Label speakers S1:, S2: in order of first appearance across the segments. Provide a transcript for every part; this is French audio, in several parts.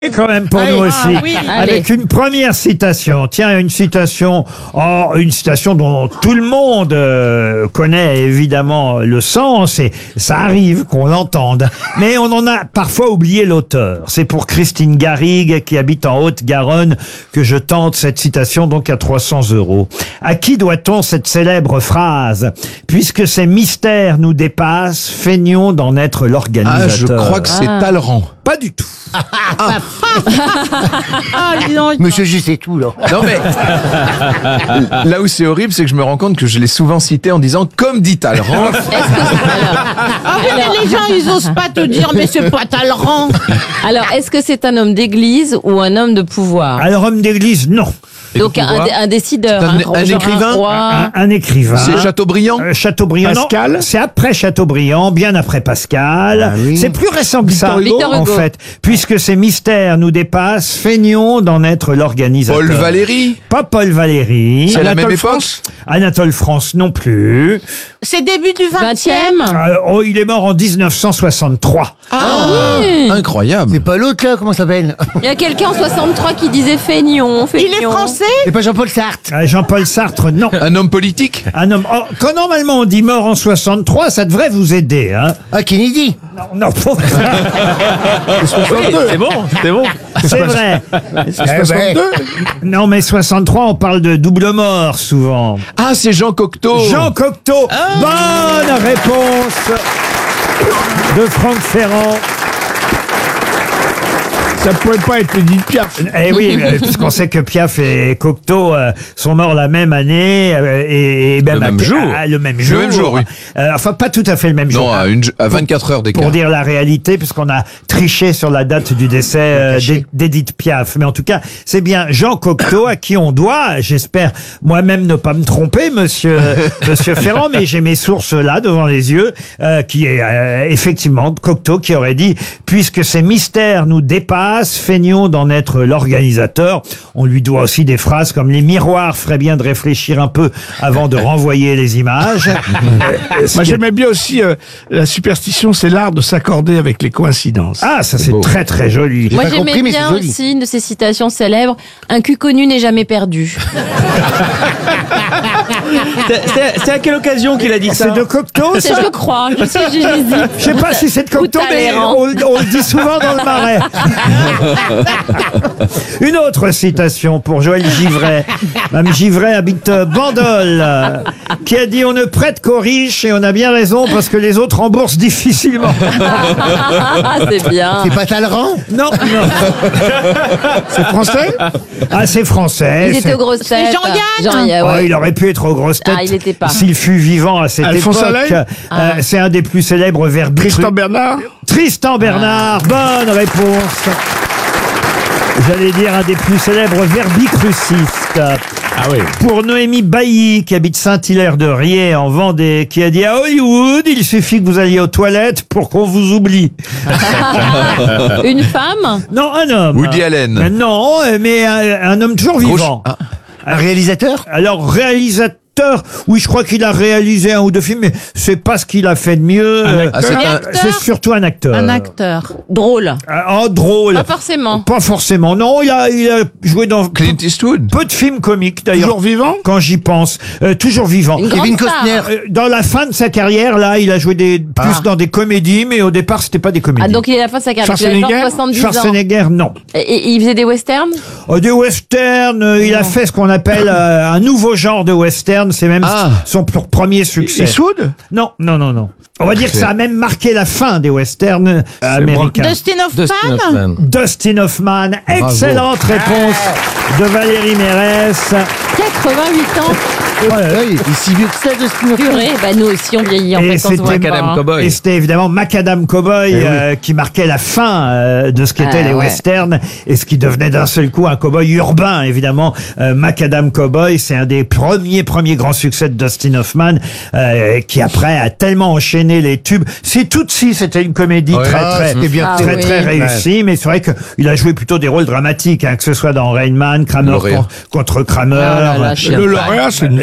S1: Et quand même pour nous aussi, avec une première citation. Tiens, une citation dont tout le monde connaît évidemment le sens, et ça arrive qu'on l'entende. Mais on en a parfois oublié l'auteur. C'est pour Christine Garrigue, qui habite en Haute-Garonne, que je tente cette citation, donc à 300 €. À qui doit-on cette célèbre phrase? Puisque ces mystères nous dépassent, feignons d'en être l'organisateur.
S2: Ah, je crois que c'est Talleyrand.
S1: Pas du tout.
S3: Monsieur, je sais tout, là.
S2: Non mais, là où c'est horrible, c'est que je me rends compte que je l'ai souvent cité en disant « comme dit Talleyrand ».
S4: Ah oui, mais les gens, ils osent pas te dire, mais c'est pas Talleyrand.
S5: Alors, est-ce que c'est un homme d'église ou un homme de pouvoir?
S1: Alors, homme d'église, non.
S5: Donc, un décideur.
S2: Un écrivain?
S1: Un écrivain.
S2: C'est Chateaubriand.
S1: Chateaubriand,
S3: Pascal.
S1: non, c'est après Chateaubriand, bien après Pascal.
S3: Ah oui.
S1: C'est plus récent que ça,
S5: Victor
S1: en
S5: Hugo.
S1: fait. Puisque ces mystères nous dépassent, feignons d'en être l'organisateur.
S2: Paul Valéry.
S1: Pas Paul Valéry.
S2: C'est à la même
S3: Anatole
S2: époque.
S3: France.
S1: Anatole France non plus.
S4: C'est début du 20e.
S5: 20e.
S1: Il est mort en 1963.
S2: Incroyable.
S3: C'est pas l'autre, là, comment ça s'appelle?
S5: Il y a quelqu'un en 63 qui disait feignons.
S4: Il est français.
S3: C'est pas Jean-Paul Sartre.
S1: Jean-Paul Sartre, non.
S2: Un homme politique.
S1: Un homme. Quand normalement on dit mort en 63, ça devrait vous aider, hein.
S3: Ah, Kennedy.
S1: Non,
S3: C'est bon, c'est bon.
S1: c'est vrai.
S3: Eh ben,
S1: Non, mais 63, on parle de double mort souvent.
S2: Ah, c'est Jean Cocteau.
S1: Jean Cocteau. Bonne réponse de Franck Ferrand.
S3: ça pouvait pas être Edith Piaf.
S1: Eh oui, puisqu'on sait que Piaf et Cocteau sont morts la même année et même
S2: Le même jour.
S1: le même jour.
S2: Le même jour, oui.
S1: Enfin, pas tout à fait le même jour.
S2: Non, à 24 heures d'écart.
S1: Pour dire la réalité, puisqu'on a triché sur la date du décès d'Edith Piaf. Mais en tout cas, c'est bien Jean Cocteau à qui on doit, j'espère moi-même ne pas me tromper, monsieur Ferrand, mais j'ai mes sources là devant les yeux, qui est effectivement Cocteau qui aurait dit « Puisque ces mystères nous dépassent, feignons d'en être l'organisateur ». On lui doit aussi des phrases comme « Les miroirs feraient bien de réfléchir un peu avant de renvoyer les images ».
S6: Moi, j'aimais bien aussi la superstition, c'est l'art de s'accorder avec les coïncidences.
S1: Ah, ça c'est très très joli.
S5: Moi,
S3: pas
S5: j'aimais
S3: compris, mais
S5: bien
S3: c'est joli.
S5: aussi une de ces citations célèbres. Un cul connu n'est jamais perdu.
S7: C'est à quelle occasion qu'il a dit ça?
S1: C'est de Cocteau,
S5: C'est,
S1: ça?
S5: je crois. Je j'hésite.
S1: Je sais pas si c'est de Cocteau,
S5: Ou
S1: mais
S5: Talleyrand.
S1: on le dit souvent dans le Marais. Une autre citation pour Joël Givray. Mme Givray habite Bandol, qui a dit « On ne prête qu'aux riches et on a bien raison parce que les autres remboursent difficilement.
S5: Ah, c'est bien.
S3: C'est pas Talleyrand »
S1: Non, non.
S6: C'est français?
S1: Ah, c'est français.
S5: Il était aux grosses têtes.
S4: C'est Jean-Yann.
S5: Jean-Yann,
S1: Oh,
S5: ouais.
S1: il aurait pu être aux grosses têtes
S5: Ah, il était pas.
S1: s'il fut vivant à cette
S6: Alphonse
S1: époque.
S6: Allais
S1: C'est un des plus célèbres verbes.
S6: Tristan Bernard?
S1: Tristan Bernard, bonne réponse. J'allais dire un des plus célèbres verbicrucistes.
S6: Ah oui.
S1: Pour Noémie Bailly, qui habite Saint-Hilaire-de-Riez en Vendée, qui a dit à Hollywood, il suffit que vous alliez aux toilettes pour qu'on vous oublie.
S5: Une femme?
S1: Non, un homme.
S2: Woody Allen.
S1: Non, mais un homme toujours vivant.
S2: Ah.
S3: Un réalisateur?
S1: Alors, réalisateur, oui, je crois qu'il a réalisé un ou deux films, mais c'est pas ce qu'il a fait de mieux.
S2: Ah, c'est un-
S4: acteur?
S1: C'est surtout un acteur.
S4: Un acteur.
S5: Drôle.
S1: Oh, drôle.
S5: Pas forcément.
S1: Pas forcément. Non, il a joué dans
S2: Clint Eastwood.
S1: peu de films comiques, d'ailleurs.
S6: Toujours vivant?
S1: Quand j'y pense. Toujours vivant.
S5: Une grande
S3: Kevin
S5: star.
S3: Costner.
S1: Dans la fin de sa carrière, là, il a joué plus dans des comédies, mais au départ, c'était pas des comédies.
S5: Ah, donc il est à la fin de sa carrière. Il a genre
S6: Schwarzenegger
S5: 70 ans.
S1: Schwarzenegger, non.
S5: Et il faisait des westerns?
S1: Des westerns, il a fait ce qu'on appelle un nouveau genre de western. C'est même
S2: Ah.
S1: son premier succès.
S6: Eastwood?
S1: Non, non, non, non. On va dire que ça a même marqué la fin des westerns américains.
S4: Dustin Hoffman.
S1: Dustin Hoffman, excellente réponse de Valérie Mérès.
S5: 88 ans.
S3: Oh là là, il est si vieux que ça, Dustin Hoffman.
S5: Purée, bah nous aussi on vieillit en
S1: Et
S5: fait quand on se voit
S1: c'était
S5: pas, hein.
S1: Et c'était évidemment Macadam Cowboy qui marquait la fin de ce qu'étaient les
S5: ouais.
S1: westerns et ce qui devenait d'un seul coup un cowboy urbain, évidemment. Macadam Cowboy, c'est un des premiers grands succès de Dustin Hoffman qui après a tellement enchaîné les tubes. C'est Tootsie, c'était une comédie
S3: c'était bien.
S5: Ah
S1: très
S5: oui.
S1: très réussie, mais c'est vrai qu'il a joué plutôt des rôles dramatiques, hein, que ce soit dans Rain Man, Kramer
S2: Lauréat.
S1: contre Kramer,
S5: Ah là là, chien.
S6: Le lauréat, c'est une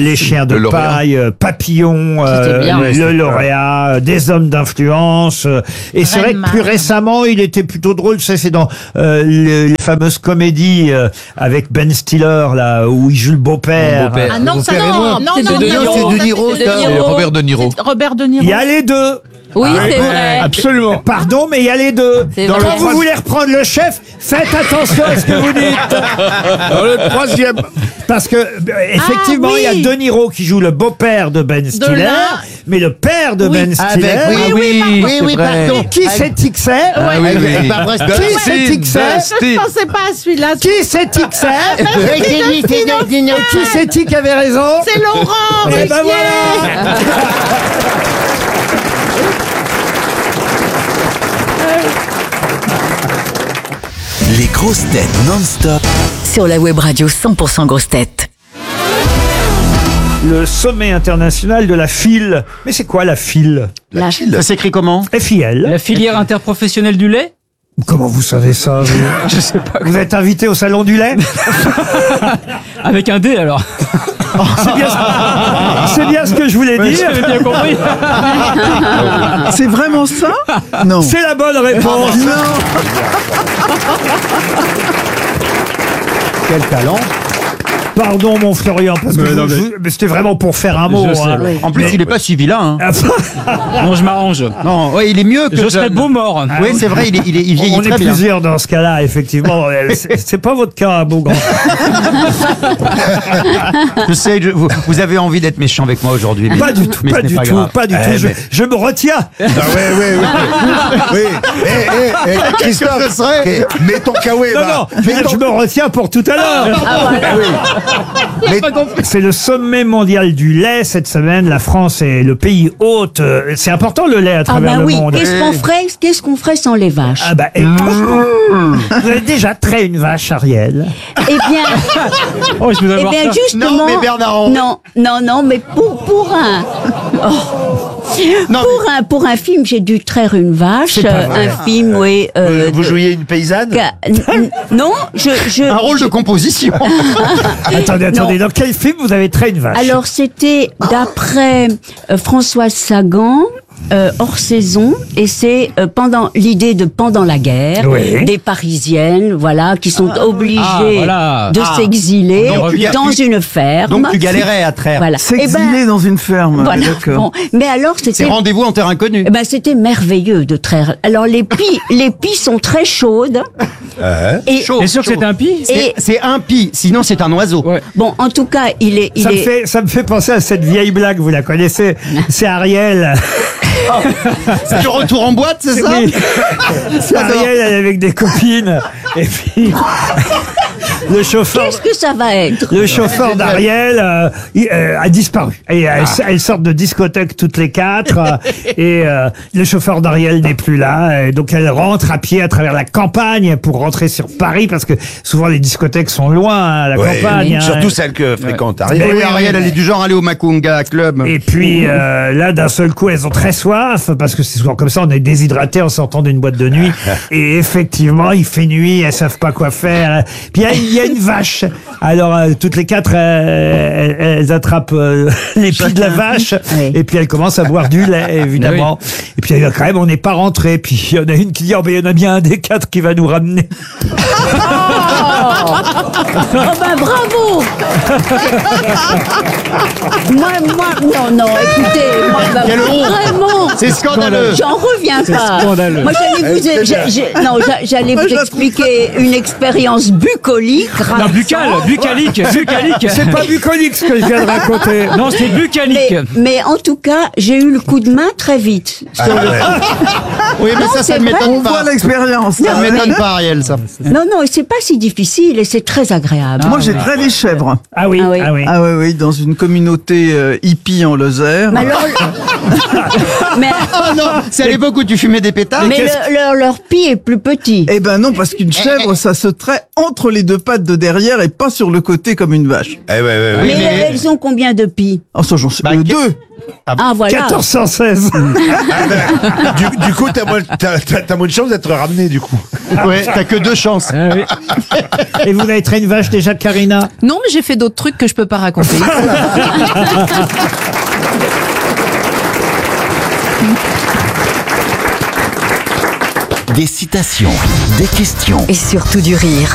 S1: Les chiens de
S2: Le lauréat.
S1: paille, Papillon,
S5: C'était bien.
S1: le lauréat, des hommes d'influence. Et c'est vrai que plus récemment, il était plutôt drôle. C'est dans les fameuses comédies avec Ben Stiller, là, où il joue le beau-père.
S4: Ah non, ça non, non,
S5: C'est
S4: non,
S5: De
S4: non,
S5: Niro.
S4: non,
S3: C'est De Niro,
S5: C'est De
S3: ça.
S5: Niro.
S2: Robert De Niro.
S4: Robert De Niro.
S1: Il y a les deux.
S5: Oui, c'est vrai.
S6: Absolument.
S1: Pardon, mais il y a les deux.
S5: C'est
S1: Quand
S5: vrai.
S1: vous voulez reprendre le chef, faites attention à ce que vous dites.
S6: Dans le troisième.
S1: Parce que, effectivement,
S4: oui.
S1: il y a De Niro qui joue le beau-père de Ben Stiller,
S4: là.
S1: mais le père de Ben Stiller.
S3: Avec, oui, pardon.
S1: Qui c'est-il que c'est
S3: Avec Barbara Streisand.
S1: Qui c'est-il que c'est
S4: Je pensais pas à celui-là.
S1: Qui c'est-il que c'est
S3: Ouais, c'est lui, c'est Dino.
S1: Qui c'est-il qui avait raison
S4: C'est Laurent.
S1: Eh ben
S4: Ruquier.
S1: voilà.
S8: Les grosses têtes non-stop.
S9: Sur la web radio 100% grosses têtes.
S1: Le sommet international de la FIL. Mais c'est quoi la FIL?
S3: Ça s'écrit comment?
S1: FIL.
S7: La filière interprofessionnelle du lait?
S1: Comment vous savez ça vous
S7: Je sais pas.
S1: Vous êtes invité au salon du lait?
S7: Avec un D alors.
S1: C'est bien ce que je voulais dire.
S7: J'avais bien compris.
S10: C'est vraiment ça? Non.
S1: C'est la bonne réponse.
S3: Quel talent.
S1: Pardon mon Florian, parce que mais c'était vraiment pour faire un mot.
S7: Je sais.
S1: hein.
S3: En plus, il est pas si vilain. Hein.
S7: Bon, je m'arrange.
S3: Non, ouais, il est mieux que
S7: Je serais
S3: jeune.
S7: beau mort.
S3: Oui, c'est vrai, il vieillit
S1: On est
S3: très bien.
S1: plusieurs dans ce cas-là, effectivement. C'est pas votre cas, Beaugrand.
S3: Je sais, vous avez envie d'être méchant avec moi aujourd'hui.
S1: Pas du tout,
S3: mais
S1: pas
S3: ce n'est
S1: du tout,
S3: grave.
S1: pas du tout. Je me retiens.
S3: Oui. Christophe, mets ton kawaii.
S1: Non, je me retiens pour tout à l'heure. C'est le sommet mondial du lait cette semaine. La France est le pays hôte. C'est important le lait à
S11: Ah
S1: travers
S11: bah
S1: le
S11: oui,
S1: monde.
S11: qu'est-ce qu'on ferait sans les vaches?
S1: Ah bah, et franchement, vous avez déjà trait une vache, Ariel?
S11: Eh bien,
S7: Oh, je vous
S11: eh
S7: avoir
S11: bien
S7: ça.
S11: justement.
S3: Non, mais Bernard,
S11: non, mais pour un. Pour un film, j'ai dû traire une vache.
S1: C'est pas vrai.
S11: Un film, oui.
S3: Vous jouiez une paysanne?
S11: Non, je.
S3: Un rôle de composition.
S1: Attendez, dans quel film vous avez trait une vache?
S11: Alors c'était d'après Françoise Sagan. Hors saison, et c'est pendant la guerre,
S1: Oui.
S11: des Parisiennes, voilà, qui sont obligées
S7: voilà.
S11: de s'exiler
S3: Donc,
S11: dans une ferme.
S3: Donc tu galérais à traire.
S11: Voilà.
S10: S'exiler dans une ferme.
S11: Voilà.
S10: D'accord.
S11: Bon. Mais alors
S3: C'est
S11: c'était.
S3: rendez-vous en terre inconnue.
S11: Eh ben, c'était merveilleux de traire. Alors les pies sont très chaudes. Et
S3: Chaud.
S7: T'es sûr que c'est un pie?
S3: C'est un pie, sinon c'est un oiseau.
S7: Ouais.
S11: bon, en tout cas,
S1: Ça me fait penser à cette vieille blague, vous la connaissez. C'est Ariel.
S3: C'est le retour en boîte, c'est ça?
S1: Oui. C'est Ariel, elle est avec des copines. Et puis, le chauffeur.
S11: Qu'est-ce que ça va être?
S1: Le chauffeur d'Ariel a disparu. Et elles sortent de discothèque toutes les quatre. Et le chauffeur d'Ariel n'est plus là. Et donc elle rentre à pied à travers la campagne pour rentrer sur Paris parce que souvent les discothèques sont loin à la campagne. hein.
S12: Surtout celle que fréquente Ariel.
S1: Mais
S3: Oui,
S1: oui,
S3: Ariel,
S1: oui.
S3: elle est du genre aller au Macunga Club.
S1: Et puis là, d'un seul coup, elles ont très soif parce que c'est souvent comme ça. On est déshydraté en sortant d'une boîte de nuit. Et effectivement, il fait nuit, elles savent pas quoi faire. Puis il y a une vache. Alors toutes les quatre, elles attrapent les pieds de la vache.
S11: Oui.
S1: Et puis elles commencent à boire du lait, évidemment. Et puis quand même, on n'est pas rentré. Puis il y en a une qui dit, oh ben il y en a bien un des quatre qui va nous ramener.
S11: Oh ben bravo. moi, non, écoutez, moi, ben,
S3: Quelle honte.
S11: vraiment.
S3: C'est scandaleux.
S11: J'en reviens pas.
S7: scandaleux.
S11: Moi, j'allais vous expliquer une expérience bucolique.
S7: Non, bucalique.
S1: C'est pas bucolique ce que je viens de raconter.
S7: Non, c'est bucalique.
S11: Mais en tout cas, j'ai eu le coup de main très vite. Sur le...
S3: Oui, mais
S11: Non,
S3: ça
S11: c'est
S3: ne m'étonne
S10: On voit
S3: pas.
S10: l'expérience.
S3: Ça ne m'étonne pas, Ariel, ça.
S11: Non, et c'est pas si difficile et c'est très agréable.
S10: Moi, j'ai traité les chèvres.
S1: Ah oui,
S11: Ah oui.
S1: ah oui.
S10: Ah oui, dans une communauté hippie en Lozère.
S11: Mais alors, mais,
S3: Oh non, c'est à l'époque où tu fumais des pétards.
S11: mais leur pie est plus petit.
S10: Eh ben non, parce qu'une chèvre, ça se traite entre les deux pattes de derrière et pas sur le côté comme une vache.
S12: Eh ouais.
S11: Mais elles ont combien de pies?
S10: Oh, ça, j'en sais.
S3: Bah,
S10: Deux.
S11: Ah, voilà.
S1: 1416.
S12: Du coup, t'as moins de chance d'être ramené, du coup.
S3: Ouais, t'as que 2 chances.
S7: Ah oui.
S1: Et vous avez traîné une vache déjà, Karina?
S13: Non, mais j'ai fait d'autres trucs que je peux pas raconter.
S8: Des citations, des questions.
S9: Et surtout du rire.